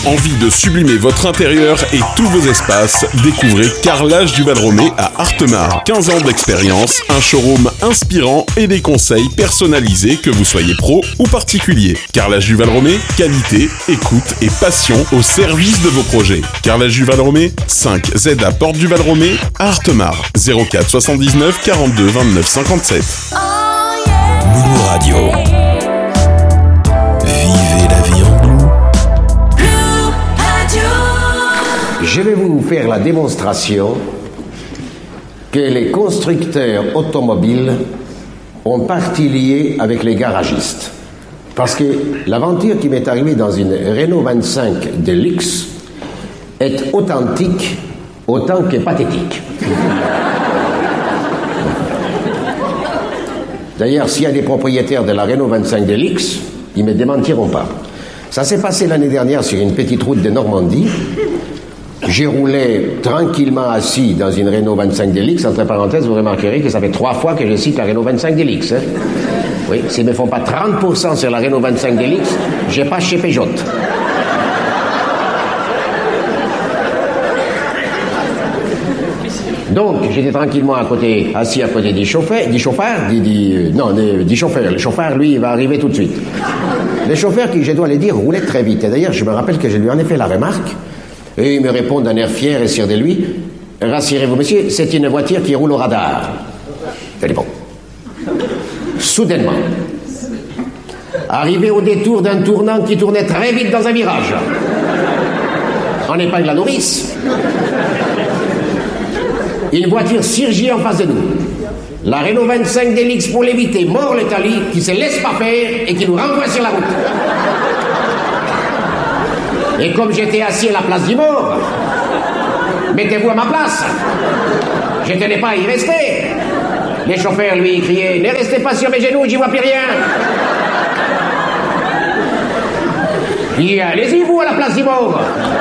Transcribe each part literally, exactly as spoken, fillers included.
Envie de sublimer votre intérieur et tous vos espaces? Découvrez Carrelage du Val-Romé à Artemare. quinze ans d'expérience, un showroom inspirant et des conseils personnalisés que vous soyez pro ou particulier. Carrelage du Val-Romé, qualité, écoute et passion au service de vos projets. Carrelage du Val-Romé, cinq Z à Porte du Val-Romé à Artemare. zéro quatre soixante-dix-neuf quarante-deux vingt-neuf cinquante-sept. Blue Radio. Vivez la vie en blue. Je vais vous faire la démonstration que les constructeurs automobiles ont partie liée avec les garagistes. Parce que l'aventure qui m'est arrivée dans une Renault vingt-cinq Deluxe est authentique autant que pathétique. D'ailleurs, s'il y a des propriétaires de la Renault vingt-cinq Deluxe, ils ne me démentiront pas. Ça s'est passé l'année dernière sur une petite route de Normandie. J'ai roulé tranquillement assis dans une Renault vingt-cinq Deluxe. Entre parenthèses, vous remarquerez que ça fait trois fois que je cite la Renault vingt-cinq Deluxe. Hein. Oui, s'ils ne me font pas trente pour cent sur la Renault vingt-cinq Deluxe, je passe chez Peugeot. Donc, j'étais tranquillement à côté, assis à côté du chauffeur, du chauffeur, du, du, non, du, du chauffeur. Le chauffeur, lui, il va arriver tout de suite. Le chauffeur, qui, je dois le dire, roulait très vite. Et d'ailleurs, je me rappelle que je lui en ai fait la remarque. Et il me répond d'un air fier et sûr de lui: rassurez-vous, monsieur, c'est une voiture qui roule au radar. Elle est bon. Soudainement, arrivé au détour d'un tournant qui tournait très vite dans un virage, en épingle la nourrice, une voiture surgit en face de nous. La Renault vingt-cinq Deluxe, pour l'éviter, mord le tali, qui se laisse pas faire et qui nous renvoie sur la route. Et comme j'étais assis à la place du mort, mettez-vous à ma place. Je ne tenais pas à y rester. Les chauffeurs, lui, criaient: ne restez pas sur mes genoux, j'y vois plus rien. Et allez-y, vous, à la place du mort.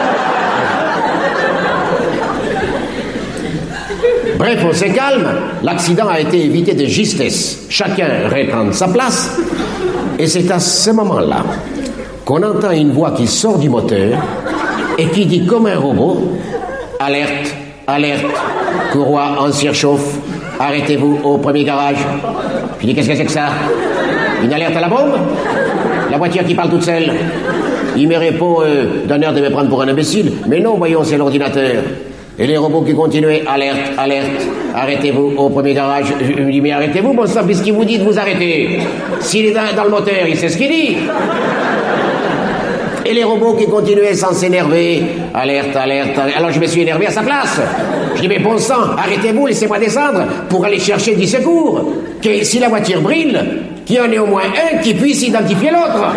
Bref, on se calme. L'accident a été évité de justesse. Chacun reprend sa place. Et c'est à ce moment-là qu'on entend une voix qui sort du moteur et qui dit comme un robot: alerte, alerte, courroie en surchauffe, arrêtez-vous au premier garage. Je dis: qu'est-ce que c'est que ça? Une alerte à la bombe? La voiture qui parle toute seule. Il me répond euh, d'un air de me prendre pour un imbécile: mais non, voyons, c'est l'ordinateur. Et les robots qui continuaient: alerte, alerte, arrêtez-vous au premier garage. Je me dis: mais arrêtez-vous, bon sang, puisqu'il vous dit de vous arrêter. S'il est dans, dans le moteur, il sait ce qu'il dit. Et les robots qui continuaient sans s'énerver: alerte, alerte, alerte. Alors je me suis énervé à sa place. Je dis: mais bon sang, arrêtez-vous, laissez-moi descendre pour aller chercher du secours. Que si la voiture brille, qu'il y en ait au moins un qui puisse identifier l'autre.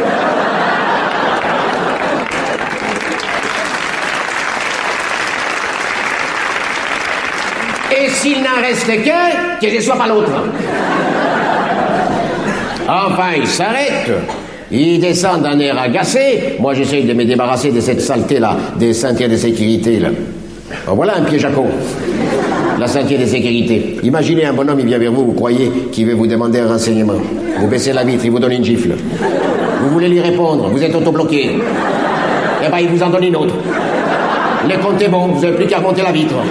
Et s'il n'en reste qu'un, que je ne sois pas l'autre. Enfin, il s'arrête. Il descend d'un air agacé. Moi, j'essaye de me débarrasser de cette saleté-là, des ceintures de sécurité, là. Alors, voilà un piège à con. La ceinture de sécurité. Imaginez un bonhomme, il vient vers vous, vous croyez qu'il veut vous demander un renseignement. Vous baissez la vitre, il vous donne une gifle. Vous voulez lui répondre, vous êtes autobloqué. Eh ben, il vous en donne une autre. Le compte est bon, vous n'avez plus qu'à remonter la vitre.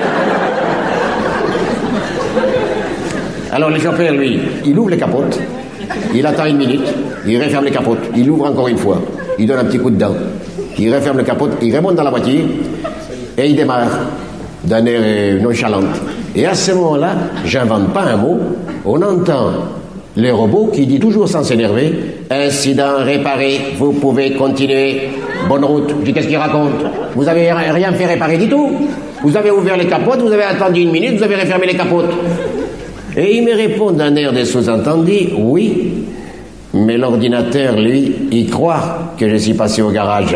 Alors, le chauffeur, lui, il ouvre les capotes. Il attend une minute, il referme les capotes, il ouvre encore une fois, il donne un petit coup de dent, il referme le capote, il remonte dans la voiture et il démarre d'un air nonchalant. Et à ce moment-là, j'invente pas un mot, on entend les robots qui dit toujours sans s'énerver: incident réparé, vous pouvez continuer, bonne route. Je dis: qu'est-ce qu'il raconte? Vous avez rien fait réparer du tout. Vous avez ouvert les capotes, vous avez attendu une minute, vous avez refermé les capotes. Et il me répond d'un air de sous-entendu: oui, mais l'ordinateur, lui, il croit que je suis passé au garage.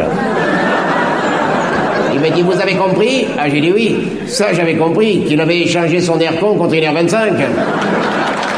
Il me dit: vous avez compris? Ah, j'ai dit oui. Ça, j'avais compris, qu'il avait échangé son air con contre une R vingt-cinq.